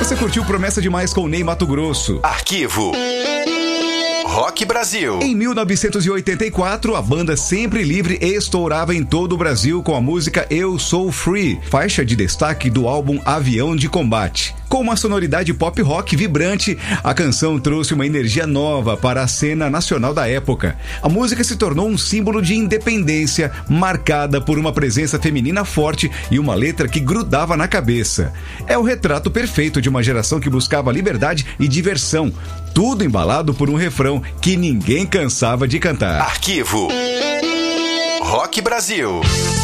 Você curtiu Promessa Demais com Ney Matogrosso. Arquivo Rock Brasil. Em 1984, a banda Sempre Livre estourava em todo o Brasil com a música Eu Sou Free, faixa de destaque do álbum Avião de Combate. Com uma sonoridade pop rock vibrante, a canção trouxe uma energia nova para a cena nacional da época. A música se tornou um símbolo de independência, marcada por uma presença feminina forte e uma letra que grudava na cabeça. É o retrato perfeito de uma geração que buscava liberdade e diversão, tudo embalado por um refrão que ninguém cansava de cantar. Arquivo Rock Brasil.